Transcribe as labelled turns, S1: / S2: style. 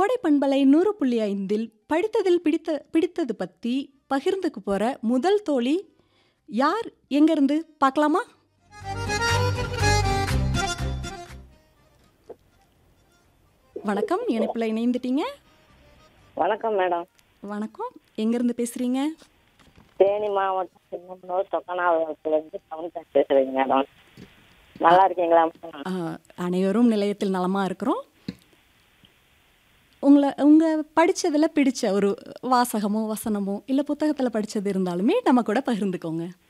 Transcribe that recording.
S1: கோடை பண்பலை 100.5 படித்ததில் பிடித்தது பற்றி பகிர்ந்துக்கு போகிற முதல் தோழி யார் எங்கேருந்து பார்க்கலாமா? வணக்கம், இணைப்பில் இணைந்துட்டீங்க.
S2: வணக்கம் மேடம்.
S1: வணக்கம், எங்கேருந்து பேசுகிறீங்க?
S2: தேனி மாவட்டம் சின்னமனூர் தொக்கனாவரத்துலேருந்து கவுன்சிலர் பேசுகிறேங்க மேடம். நல்லா இருக்கீங்களா மேடம்?
S1: அனைவரும் நிலையத்தில் நலமாக இருக்கிறோம். உங்கள் படித்ததில் பிடிச்ச ஒரு வாசகமோ வசனமோ இல்லை புத்தகத்தில் படித்தது இருந்தாலுமே நம்ம கூட பகிர்ந்துக்கோங்க.